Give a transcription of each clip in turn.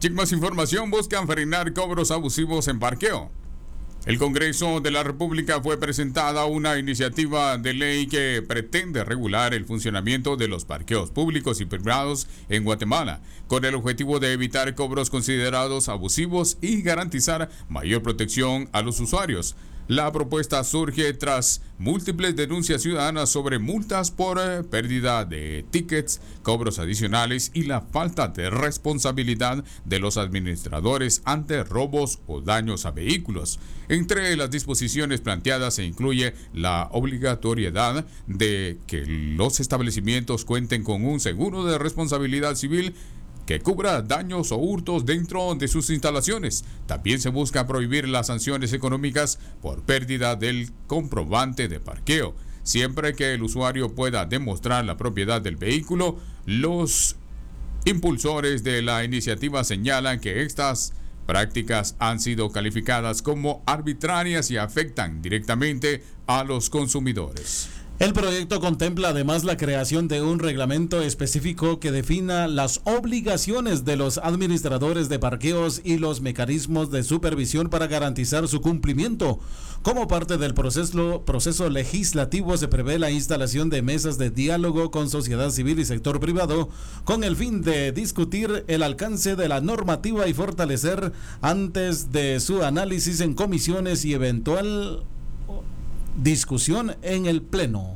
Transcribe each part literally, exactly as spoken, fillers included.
Check más información, buscan frenar cobros abusivos en parqueo. El Congreso de la República fue presentada una iniciativa de ley que pretende regular el funcionamiento de los parqueos públicos y privados en Guatemala, con el objetivo de evitar cobros considerados abusivos y garantizar mayor protección a los usuarios. La propuesta surge tras múltiples denuncias ciudadanas sobre multas por eh, pérdida de tickets, cobros adicionales y la falta de responsabilidad de los administradores ante robos o daños a vehículos. Entre las disposiciones planteadas se incluye la obligatoriedad de que los establecimientos cuenten con un seguro de responsabilidad civil que cubra daños o hurtos dentro de sus instalaciones. También se busca prohibir las sanciones económicas por pérdida del comprobante de parqueo, siempre que el usuario pueda demostrar la propiedad del vehículo. Los impulsores de la iniciativa señalan que estas prácticas han sido calificadas como arbitrarias y afectan directamente a los consumidores. El proyecto contempla además la creación de un reglamento específico que defina las obligaciones de los administradores de parqueos y los mecanismos de supervisión para garantizar su cumplimiento. Como parte del proceso, proceso legislativo se prevé la instalación de mesas de diálogo con sociedad civil y sector privado con el fin de discutir el alcance de la normativa y fortalecer antes de su análisis en comisiones y eventual discusión en el Pleno.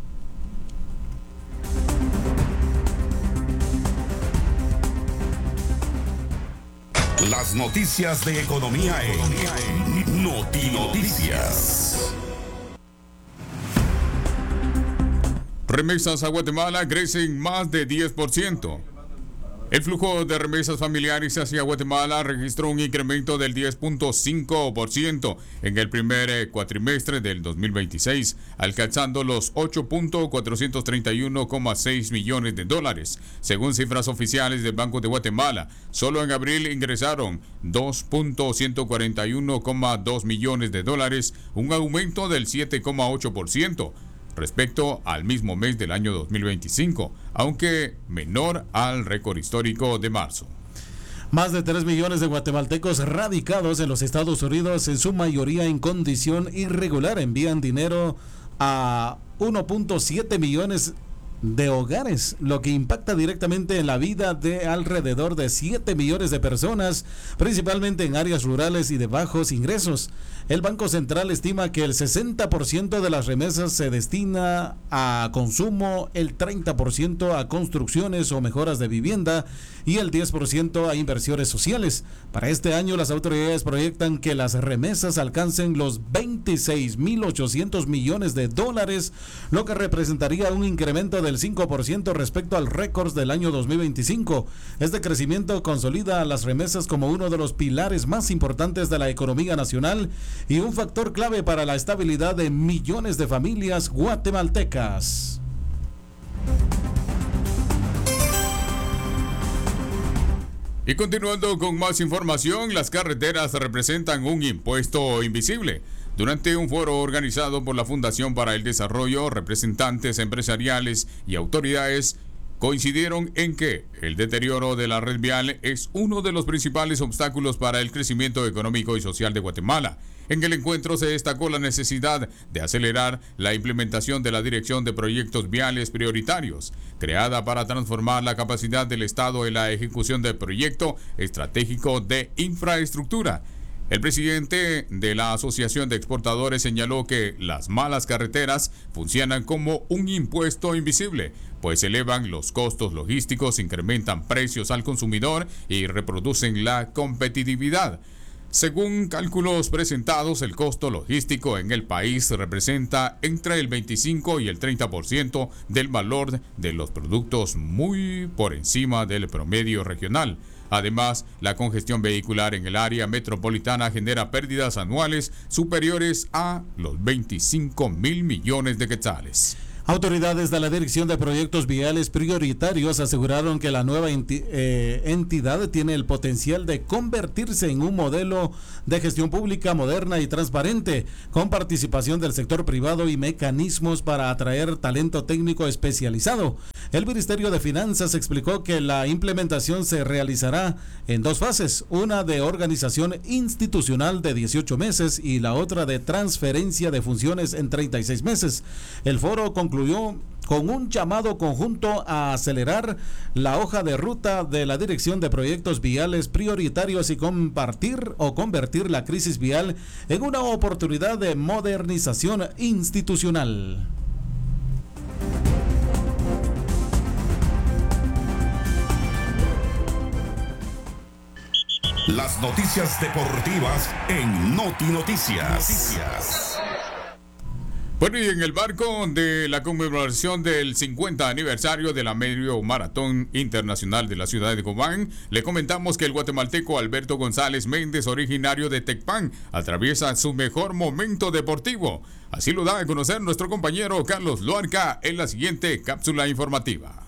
Las noticias de economía en Noti Noticias. Remesas a Guatemala crecen más de diez por ciento. El flujo de remesas familiares hacia Guatemala registró un incremento del diez punto cinco por ciento en el primer cuatrimestre del dos mil veintiséis, alcanzando los ocho punto cuatrocientos treinta y uno coma seis millones de dólares. Según cifras oficiales del Banco de Guatemala, solo en abril ingresaron dos punto ciento cuarenta y uno coma dos millones de dólares, un aumento del siete coma ocho por ciento. respecto al mismo mes del año dos mil veinticinco, aunque menor al récord histórico de marzo. Más de tres millones de guatemaltecos radicados en los Estados Unidos, en su mayoría en condición irregular, envían dinero a uno punto siete millones de hogares, lo que impacta directamente en la vida de alrededor de siete millones de personas, principalmente en áreas rurales y de bajos ingresos. El Banco Central estima que el sesenta por ciento de las remesas se destina a consumo, el treinta por ciento a construcciones o mejoras de vivienda y el diez por ciento a inversiones sociales. Para este año, las autoridades proyectan que las remesas alcancen los veintiséis mil ochocientos millones de dólares, lo que representaría un incremento del cinco por ciento respecto al récord del año dos mil veinticinco. Este crecimiento consolida a las remesas como uno de los pilares más importantes de la economía nacional y un factor clave para la estabilidad de millones de familias guatemaltecas. Y continuando con más información, las carreteras representan un impuesto invisible. Durante un foro organizado por la Fundación para el Desarrollo, representantes empresariales y autoridades coincidieron en que el deterioro de la red vial es uno de los principales obstáculos para el crecimiento económico y social de Guatemala. En el encuentro se destacó la necesidad de acelerar la implementación de la Dirección de Proyectos Viales Prioritarios, creada para transformar la capacidad del Estado en la ejecución del proyecto estratégico de infraestructura. El presidente de la Asociación de Exportadores señaló que las malas carreteras funcionan como un impuesto invisible, pues elevan los costos logísticos, incrementan precios al consumidor y reproducen la competitividad. Según cálculos presentados, el costo logístico en el país representa entre el veinticinco y el treinta por ciento del valor de los productos, muy por encima del promedio regional. Además, la congestión vehicular en el área metropolitana genera pérdidas anuales superiores a los veinticinco mil millones de quetzales. Autoridades de la Dirección de Proyectos Viales Prioritarios aseguraron que la nueva enti- eh, entidad tiene el potencial de convertirse en un modelo de gestión pública moderna y transparente, con participación del sector privado y mecanismos para atraer talento técnico especializado. El Ministerio de Finanzas explicó que la implementación se realizará en dos fases, una de organización institucional de dieciocho meses y la otra de transferencia de funciones en treinta y seis meses. El foro concluyó con un llamado conjunto a acelerar la hoja de ruta de la Dirección de Proyectos Viales Prioritarios y compartir o convertir la crisis vial en una oportunidad de modernización institucional. Las noticias deportivas en Noti Noticias. Bueno, y en el marco de la conmemoración del cincuenta aniversario de la Medio Maratón Internacional de la ciudad de Cobán, le comentamos que el guatemalteco Alberto González Méndez, originario de Tecpan, atraviesa su mejor momento deportivo. Así lo da a conocer nuestro compañero Carlos Luarca en la siguiente cápsula informativa.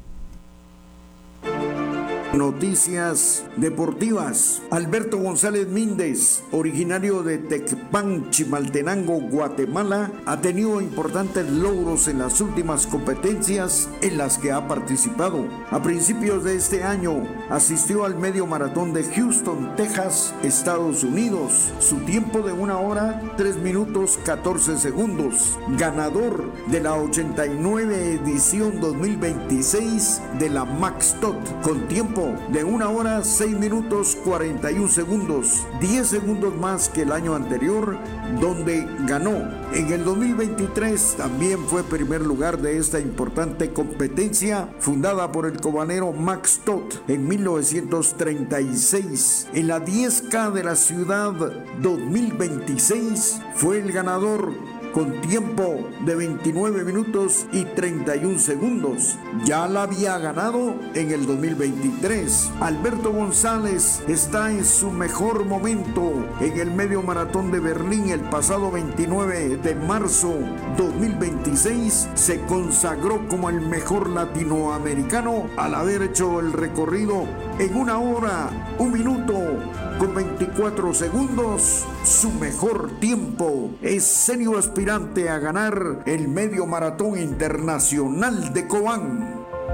Noticias deportivas. Alberto González Méndez, originario de Tecpan, Chimaltenango, Guatemala, ha tenido importantes logros en las últimas competencias en las que ha participado. A principios de este año asistió al medio maratón de Houston, Texas, Estados Unidos. Su tiempo de una hora, tres minutos, catorce segundos. Ganador de la ochenta y nueve edición dos mil veintiséis de la Max Tot, con tiempo de una hora, seis minutos, cuarenta y un segundos, diez segundos más que el año anterior, donde ganó. En el dos mil veintitrés también fue primer lugar de esta importante competencia, fundada por el cobanero Max Tot en mil novecientos treinta y seis. En la diez K de la ciudad dos mil veintiséis fue el ganador, con tiempo de veintinueve minutos y treinta y un segundos. Ya la había ganado en el dos mil veintitrés. Alberto González está en su mejor momento en el medio maratón de Berlín el pasado veintinueve de marzo dos mil veintiséis. Se consagró como el mejor latinoamericano al haber hecho el recorrido en una hora, un minuto con veinticuatro segundos. Su mejor tiempo. Es serio aspirante a ganar el medio maratón internacional de Cobán.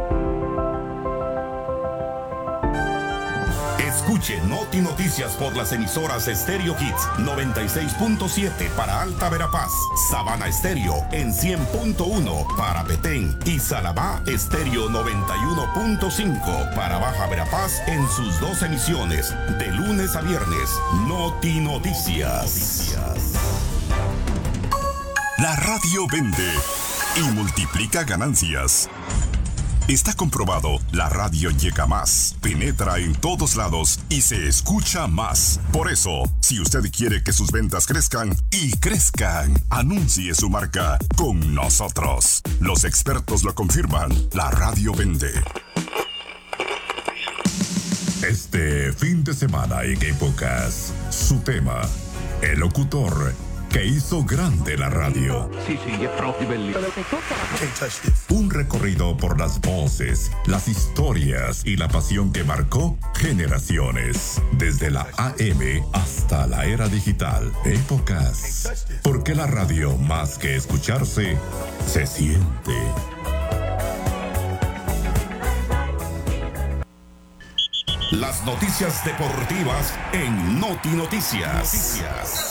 Escuche Noti Noticias por las emisoras Stereo Hits noventa y seis punto siete para Alta Verapaz, Sabana Estéreo en cien punto uno para Petén y Salabá Estéreo noventa y uno punto cinco para Baja Verapaz en sus dos emisiones de lunes a viernes. Noti Noticias. La radio vende y multiplica ganancias. Está comprobado, la radio llega más, penetra en todos lados y se escucha más. Por eso, si usted quiere que sus ventas crezcan y crezcan, anuncie su marca con nosotros. Los expertos lo confirman, la radio vende. Este fin de semana en Épocas, su tema, el locutor que hizo grande la radio. Sí, sí, es propio. Un recorrido por las voces, las historias y la pasión que marcó generaciones. Desde la A M hasta la era digital. Épocas. Porque la radio, más que escucharse, se siente. Las noticias deportivas en Noti Noticias. Noticias.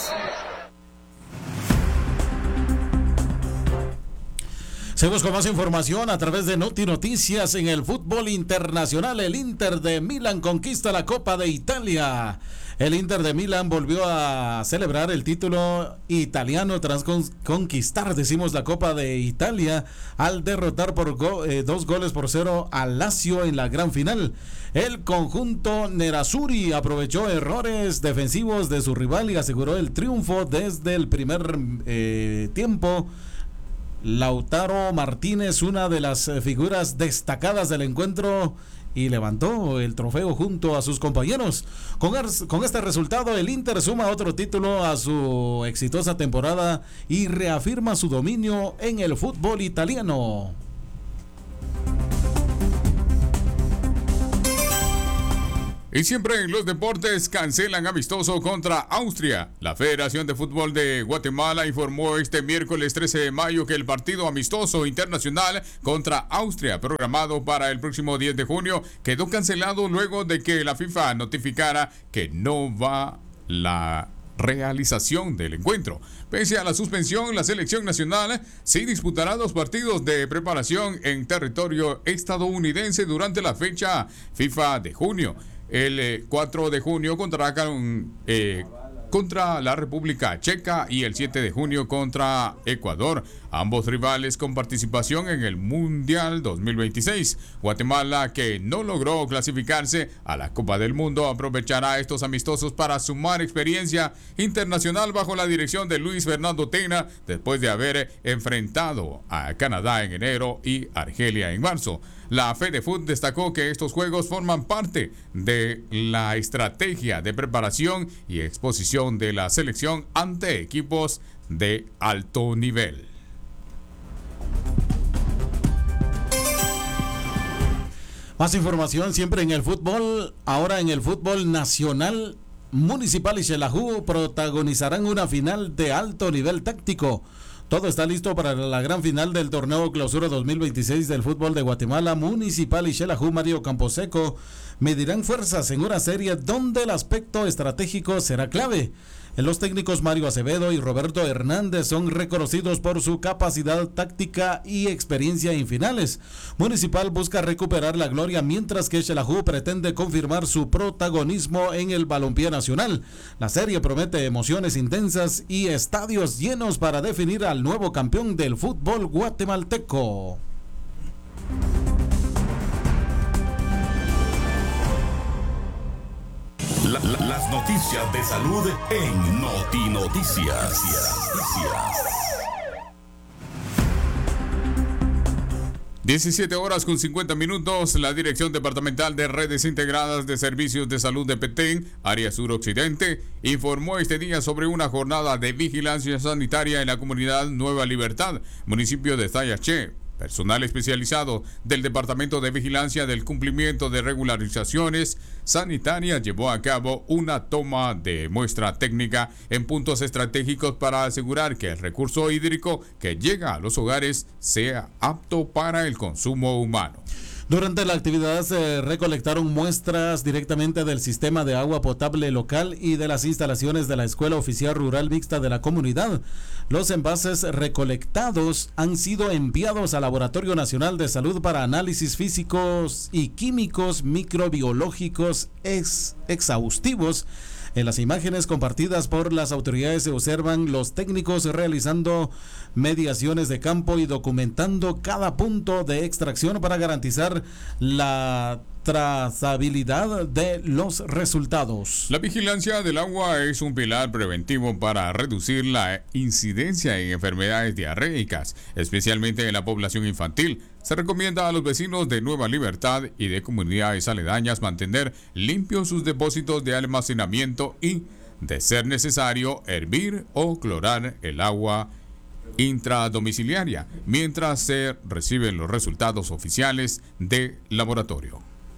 Seguimos con más información a través de Noti Noticias. En el fútbol internacional, el Inter de Milán conquista la Copa de Italia. El Inter de Milán volvió a celebrar el título italiano tras con, conquistar, decimos, la Copa de Italia al derrotar por go, eh, dos goles por cero al Lazio en la gran final. El conjunto Nerazzurri aprovechó errores defensivos de su rival y aseguró el triunfo desde el primer eh, tiempo. Lautaro Martínez, una de las figuras destacadas del encuentro, y levantó el trofeo junto a sus compañeros. Con, er, con este resultado, el Inter suma otro título a su exitosa temporada y reafirma su dominio en el fútbol italiano. Y siempre en los deportes cancelan amistoso contra Austria. La Federación de Fútbol de Guatemala informó este miércoles trece de mayo que el partido amistoso internacional contra Austria, programado para el próximo diez de junio, quedó cancelado luego de que la FIFA notificara que no va la realización del encuentro. Pese a la suspensión, la selección nacional sí disputará dos partidos de preparación en territorio estadounidense durante la fecha FIFA de junio. El eh, cuatro de junio contra, eh, contra la República Checa y el siete de junio contra Ecuador, ambos rivales con participación en el Mundial dos mil veintiséis. Guatemala, que no logró clasificarse a la Copa del Mundo, aprovechará estos amistosos para sumar experiencia internacional bajo la dirección de Luis Fernando Tena, después de haber enfrentado a Canadá en enero y Argelia en marzo. La FedeFut destacó que estos juegos forman parte de la estrategia de preparación y exposición de la selección ante equipos de alto nivel. Más información siempre en el fútbol. Ahora en el fútbol nacional, Municipal y Xelajú protagonizarán una final de alto nivel táctico. Todo está listo para la gran final del torneo Clausura dos mil veintiséis del fútbol de Guatemala. Municipal y Xelajú Mario Camposeco medirán fuerzas en una serie donde el aspecto estratégico será clave. Los técnicos Mario Acevedo y Roberto Hernández son reconocidos por su capacidad táctica y experiencia en finales. Municipal busca recuperar la gloria, mientras que Xelajú pretende confirmar su protagonismo en el balompié nacional. La serie promete emociones intensas y estadios llenos para definir al nuevo campeón del fútbol guatemalteco. La, la, las noticias de salud en Noti Noticias. diecisiete horas con cincuenta minutos. La Dirección Departamental de Redes Integradas de Servicios de Salud de Petén, Área Sur Occidente, informó este día sobre una jornada de vigilancia sanitaria en la comunidad Nueva Libertad, municipio de Tayaché. Personal especializado del Departamento de Vigilancia del Cumplimiento de Regularizaciones Sanitarias llevó a cabo una toma de muestra técnica en puntos estratégicos para asegurar que el recurso hídrico que llega a los hogares sea apto para el consumo humano. Durante la actividad se recolectaron muestras directamente del sistema de agua potable local y de las instalaciones de la Escuela Oficial Rural Mixta de la comunidad. Los envases recolectados han sido enviados al Laboratorio Nacional de Salud para análisis físicos y químicos microbiológicos ex exhaustivos. En las imágenes compartidas por las autoridades se observan los técnicos realizando mediaciones de campo y documentando cada punto de extracción para garantizar la trazabilidad de los resultados. La vigilancia del agua es un pilar preventivo para reducir la incidencia en enfermedades diarreicas, especialmente en la población infantil. Se recomienda a los vecinos de Nueva Libertad y de comunidades aledañas mantener limpios sus depósitos de almacenamiento y, de ser necesario, hervir o clorar el agua intradomiciliaria mientras se reciben los resultados oficiales de laboratorio.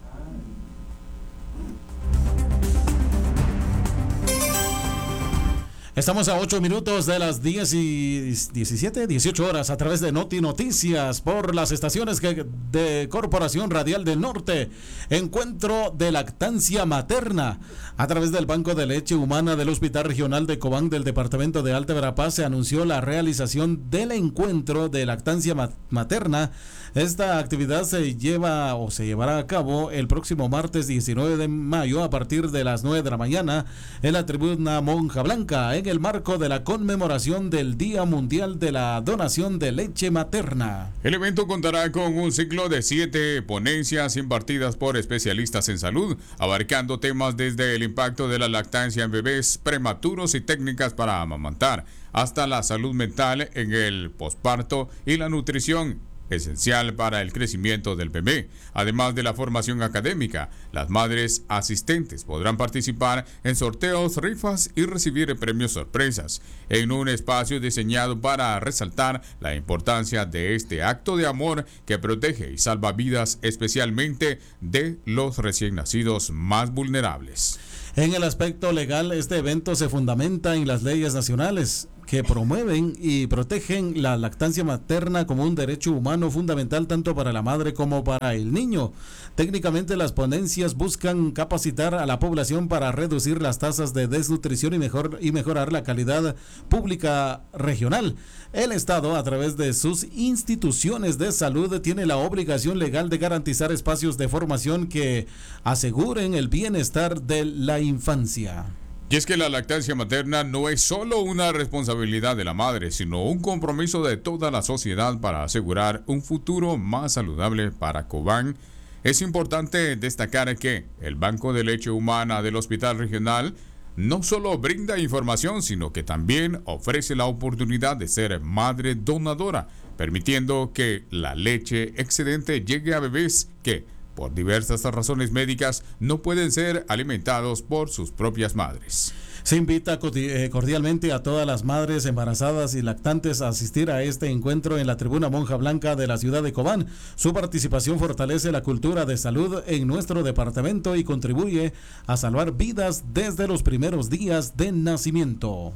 Estamos a ocho minutos de las diez y diecisiete, dieciocho horas a través de Noti Noticias por las estaciones que de Corporación Radial del Norte. Encuentro de lactancia materna. A través del Banco de Leche Humana del Hospital Regional de Cobán del Departamento de Alta Verapaz se anunció la realización del encuentro de lactancia materna. Esta actividad se lleva o se llevará a cabo el próximo martes diecinueve de mayo a partir de las nueve de la mañana en la tribuna Monja Blanca, en el marco de la conmemoración del Día Mundial de la Donación de Leche Materna. El evento contará con un ciclo de siete ponencias impartidas por especialistas en salud, abarcando temas desde el impacto de la lactancia en bebés prematuros y técnicas para amamantar, hasta la salud mental en el posparto y la nutrición esencial para el crecimiento del bebé. Además de la formación académica, las madres asistentes podrán participar en sorteos, rifas y recibir premios sorpresas, en un espacio diseñado para resaltar la importancia de este acto de amor que protege y salva vidas, especialmente de los recién nacidos más vulnerables. En el aspecto legal, este evento se fundamenta en las leyes nacionales que promueven y protegen la lactancia materna como un derecho humano fundamental tanto para la madre como para el niño. Técnicamente, las ponencias buscan capacitar a la población para reducir las tasas de desnutrición y, mejor, y mejorar la calidad pública regional. El Estado, a través de sus instituciones de salud, tiene la obligación legal de garantizar espacios de formación que aseguren el bienestar de la infancia. Y es que la lactancia materna no es solo una responsabilidad de la madre, sino un compromiso de toda la sociedad para asegurar un futuro más saludable para Cobán. Es importante destacar que el Banco de Leche Humana del Hospital Regional no solo brinda información, sino que también ofrece la oportunidad de ser madre donadora, permitiendo que la leche excedente llegue a bebés que, por diversas razones médicas, no pueden ser alimentados por sus propias madres. Se invita cordialmente a todas las madres embarazadas y lactantes a asistir a este encuentro en la Tribuna Monja Blanca de la ciudad de Cobán. Su participación fortalece la cultura de salud en nuestro departamento y contribuye a salvar vidas desde los primeros días de nacimiento.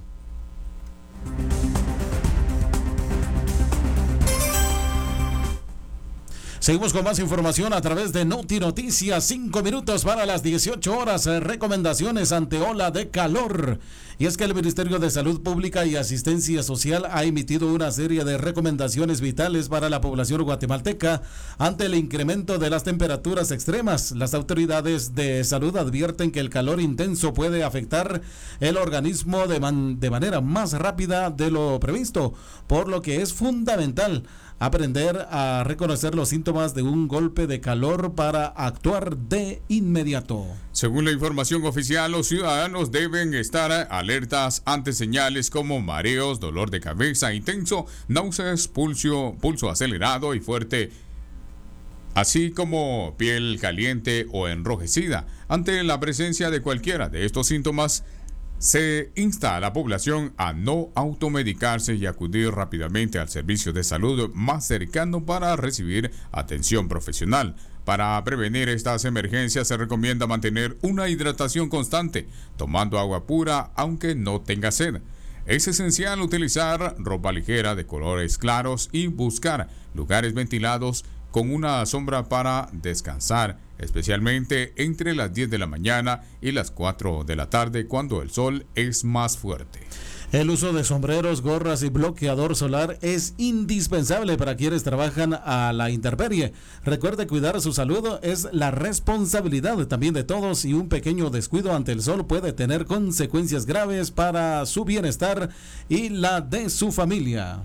Seguimos con más información a través de Noti Noticias. Cinco minutos para las dieciocho horas. Recomendaciones ante ola de calor. Y es que el Ministerio de Salud Pública y Asistencia Social ha emitido una serie de recomendaciones vitales para la población guatemalteca ante el incremento de las temperaturas extremas. Las autoridades de salud advierten que el calor intenso puede afectar el organismo de, man- de manera más rápida de lo previsto, por lo que es fundamental aprender a reconocer los síntomas de un golpe de calor para actuar de inmediato. Según la información oficial, los ciudadanos deben estar alertas ante señales como mareos, dolor de cabeza intenso, náuseas, pulso, pulso acelerado y fuerte, así como piel caliente o enrojecida. Ante la presencia de cualquiera de estos síntomas, se insta a la población a no automedicarse y acudir rápidamente al servicio de salud más cercano para recibir atención profesional. Para prevenir estas emergencias se recomienda mantener una hidratación constante, tomando agua pura aunque no tenga sed. Es esencial utilizar ropa ligera de colores claros y buscar lugares ventilados con una sombra para descansar, especialmente entre las diez de la mañana y las cuatro de la tarde, cuando el sol es más fuerte. El uso de sombreros, gorras y bloqueador solar es indispensable para quienes trabajan a la intemperie. Recuerde, cuidar su salud es la responsabilidad también de todos y un pequeño descuido ante el sol puede tener consecuencias graves para su bienestar y la de su familia.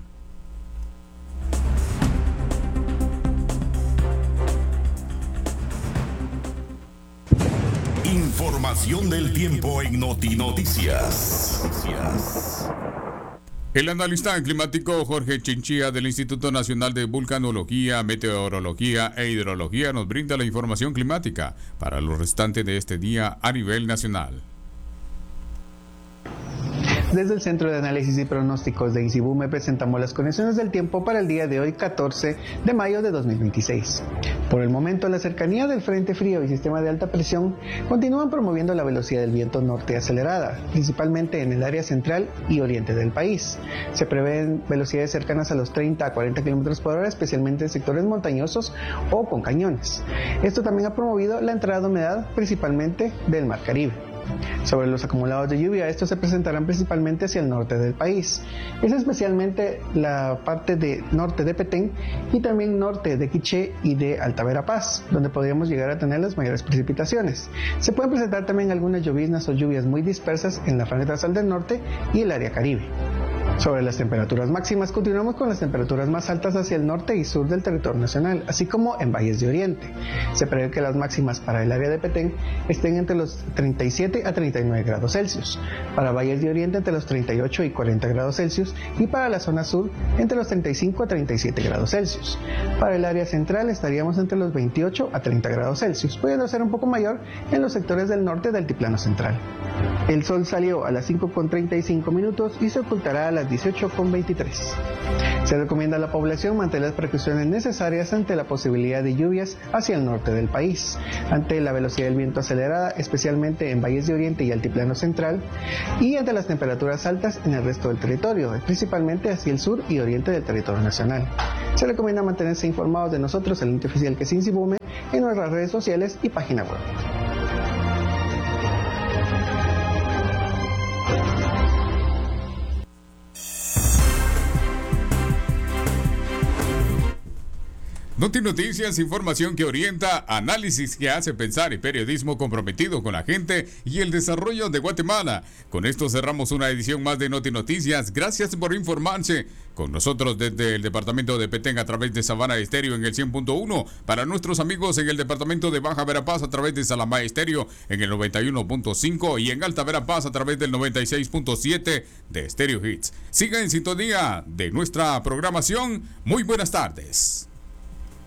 Información del tiempo en Noti Noticias. El analista climático Jorge Chinchilla del Instituto Nacional de Vulcanología, Meteorología e Hidrología nos brinda la información climática para los restantes de este día a nivel nacional. Desde el Centro de Análisis y Pronósticos de INCIBUME presentamos las condiciones del tiempo para el día de hoy, catorce de mayo de dos mil veintiséis. Por el momento, la cercanía del frente frío y sistema de alta presión continúan promoviendo la velocidad del viento norte acelerada, principalmente en el área central y oriente del país. Se prevén velocidades cercanas a los treinta a cuarenta kilómetros por hora, especialmente en sectores montañosos o con cañones. Esto también ha promovido la entrada de humedad, principalmente del Mar Caribe. Sobre los acumulados de lluvia, estos se presentarán principalmente hacia el norte del país. Es especialmente la parte de norte de Petén y también norte de Quiché y de Alta Verapaz, donde podríamos llegar a tener las mayores precipitaciones. Se pueden presentar también algunas lloviznas o lluvias muy dispersas en la franja transversal del norte y el área Caribe. Sobre las temperaturas máximas, continuamos con las temperaturas más altas hacia el norte y sur del territorio nacional, así como en valles de oriente. Se prevé que las máximas para el área de Petén estén entre los treinta y siete a treinta y nueve grados Celsius, para valles de oriente entre los treinta y ocho y cuarenta grados Celsius y para la zona sur entre los treinta y cinco a treinta y siete grados Celsius. Para el área central estaríamos entre los veintiocho a treinta grados Celsius, pudiendo ser un poco mayor en los sectores del norte del altiplano central. El sol salió a las cinco con treinta y cinco minutos y se ocultará a las dieciocho con veintitrés. Se recomienda a la población mantener las precauciones necesarias ante la posibilidad de lluvias hacia el norte del país, ante la velocidad del viento acelerada, especialmente en valles de oriente y altiplano central, y ante las temperaturas altas en el resto del territorio, principalmente hacia el sur y oriente del territorio nacional. Se recomienda mantenerse informados de nosotros, el ente oficial que es INSIBUME, en nuestras redes sociales y página web. Noti Noticias, información que orienta, análisis que hace pensar y periodismo comprometido con la gente y el desarrollo de Guatemala. Con esto cerramos una edición más de Noti Noticias. Gracias por informarse con nosotros desde el departamento de Petén a través de Sabana Estéreo en el cien punto uno. Para nuestros amigos en el departamento de Baja Verapaz a través de Salamá Estéreo en el noventa y uno punto cinco y en Alta Verapaz a través del noventa y seis punto siete de Stereo Hits. Siga en sintonía de nuestra programación. Muy buenas tardes.